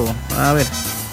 po. A ver.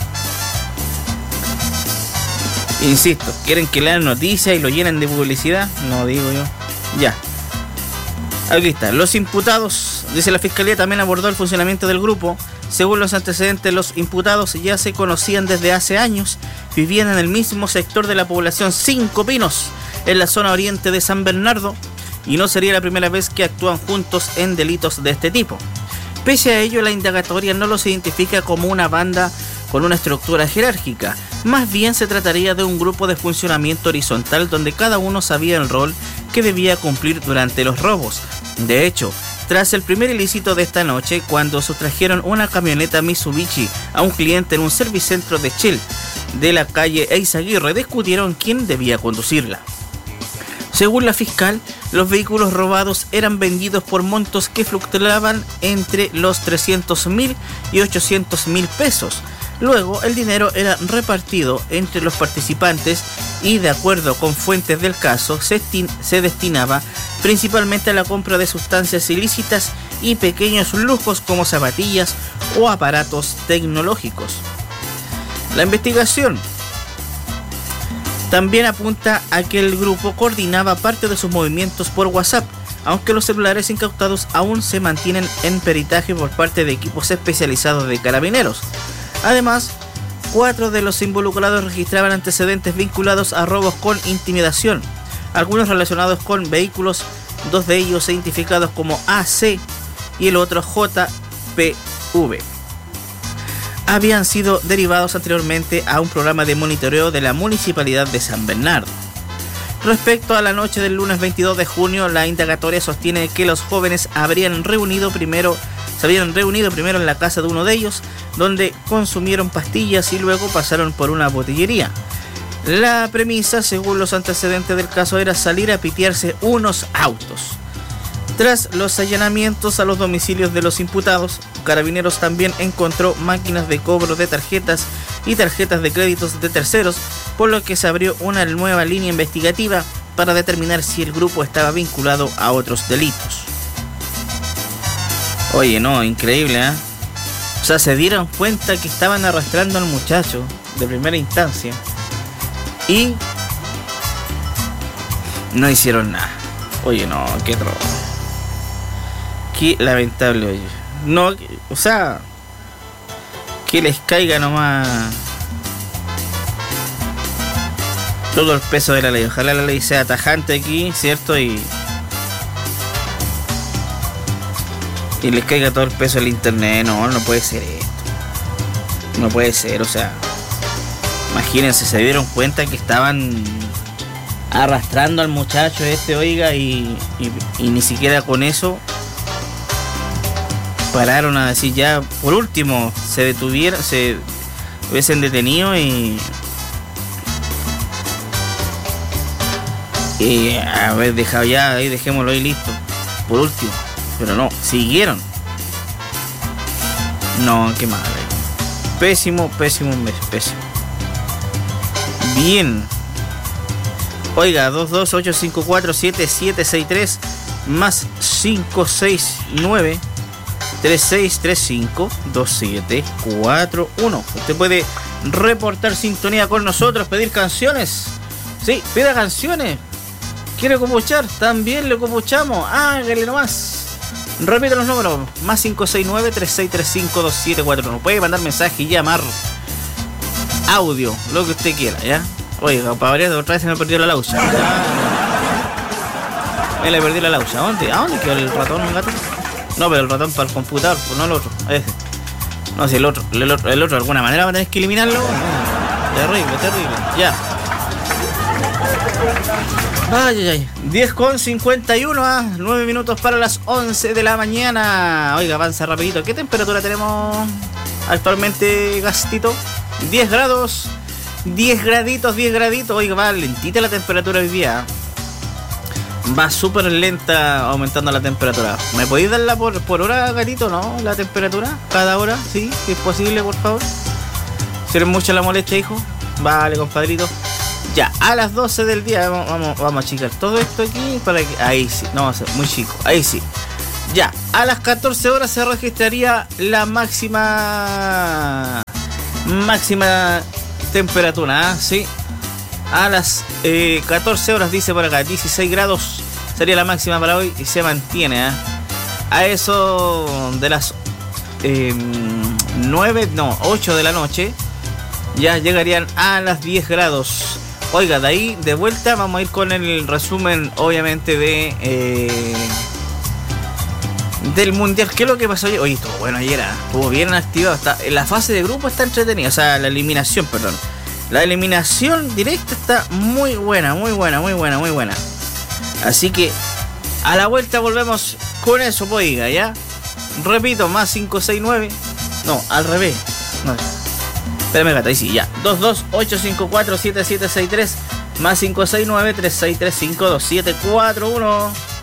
Insisto, ¿quieren que lean noticias y lo llenen de publicidad? No digo yo. Ya. Aquí está. Los imputados, dice la Fiscalía, también abordó el funcionamiento del grupo. Según los antecedentes, los imputados ya se conocían desde hace años. Vivían en el mismo sector de la población Cinco Pinos, en la zona oriente de San Bernardo, y no sería la primera vez que actúan juntos en delitos de este tipo. Pese a ello, la indagatoria no los identifica como una banda con una estructura jerárquica. Más bien se trataría de un grupo de funcionamiento horizontal donde cada uno sabía el rol que debía cumplir durante los robos. De hecho, tras el primer ilícito de esta noche, cuando sustrajeron una camioneta Mitsubishi a un cliente en un servicentro de Shell de la calle Eizaguirre, discutieron quién debía conducirla. Según la fiscal, los vehículos robados eran vendidos por montos que fluctuaban entre los 300.000 y 800.000 pesos. Luego, el dinero era repartido entre los participantes y, de acuerdo con fuentes del caso, se destinaba principalmente a la compra de sustancias ilícitas y pequeños lujos como zapatillas o aparatos tecnológicos. La investigación también apunta a que el grupo coordinaba parte de sus movimientos por WhatsApp, aunque los celulares incautados aún se mantienen en peritaje por parte de equipos especializados de carabineros. Además, 4 de los involucrados registraban antecedentes vinculados a robos con intimidación, algunos relacionados con vehículos, 2 de ellos identificados como AC y el otro JPV. Habían sido derivados anteriormente a un programa de monitoreo de la Municipalidad de San Bernardo. Respecto a la noche del lunes 22 de junio, la indagatoria sostiene que los jóvenes se habían reunido primero en la casa de uno de ellos, donde consumieron pastillas y luego pasaron por una botillería. La premisa, según los antecedentes del caso, era salir a pitearse unos autos. Tras los allanamientos a los domicilios de los imputados, Carabineros también encontró máquinas de cobro de tarjetas y tarjetas de créditos de terceros, por lo que se abrió una nueva línea investigativa para determinar si el grupo estaba vinculado a otros delitos. Oye, no, increíble, ¿eh? O sea, se dieron cuenta que estaban arrastrando al muchacho de primera instancia y no hicieron nada. Oye, no, qué trozo. Qué lamentable, oye. No, o sea, que les caiga nomás todo el peso de la ley. Ojalá la ley sea tajante aquí, ¿cierto? Y les caiga todo el peso del internet. No puede ser esto. No puede ser, o sea, imagínense, se dieron cuenta que estaban arrastrando al muchacho oiga, y ni siquiera con eso pararon a decir ya, por último, se hubiesen detenido y haber dejado ya, ahí dejémoslo ahí listo, por último, pero no, siguieron. No, qué mal. Pésimo. Bien. Oiga, 228547763 más 569 3635-2741. Usted puede reportar sintonía con nosotros, pedir canciones. Sí, pida canciones. ¿Quiere copuchar? También le copuchamos. Hágale nomás. Repito los números. Más 569-3635-2741. Puede mandar mensaje y llamar. Audio, lo que usted quiera, ¿ya? Oiga, para variar, otra vez se me perdió la laucha. Me le perdí la laucha. ¿A dónde quedó el ratón, gato? No, pero el ratón para el computador, pues no el otro. Ese. No, si el otro de alguna manera va a tener que eliminarlo. Terrible. Ya. Ay. 10:51, 9 minutos para las 11 de la mañana. Oiga, avanza rapidito. ¿Qué temperatura tenemos actualmente, Gastito? 10 grados. 10 graditos. Oiga, va lentita la temperatura hoy día. Va súper lenta aumentando la temperatura. ¿Me podéis darla por hora, gatito, no? La temperatura, cada hora, sí, si es posible, por favor. Si eres mucha la molestia, hijo. Vale, compadrito. Ya, a las 12 del día vamos a achicar todo esto aquí para que... Ahí sí, no, muy chico, ahí sí. Ya, a las 14 horas se registraría la máxima máxima temperatura, ¿sí? A las 14 horas dice por acá, 16 grados sería la máxima para hoy y se mantiene, A eso de las 8 de la noche ya llegarían a las 10 grados. Oiga, de ahí de vuelta vamos a ir con el resumen, obviamente, del mundial. ¿Qué es lo que pasó ayer? Oye, estuvo bueno ayer, estuvo bien activado. La fase de grupo está entretenida, o sea, la eliminación, perdón. La eliminación directa está muy buena. Así que a la vuelta volvemos con eso, oiga, ¿ya? Repito, más 569. No, al revés. No, espérame, gata, ahí sí, ya. 228547763 más 569-3635-2741.